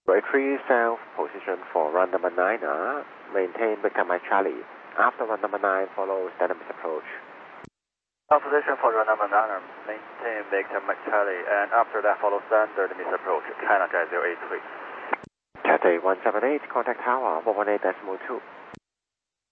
Right 3 south, position for run number 9, maintain Victor Mike Charlie. After run number 9, follow standard approach. Position for run number 9, maintain Victor Mike Charlie, and after that follow standard approach, China Jet 083. Cathay 178, contact tower 118.2.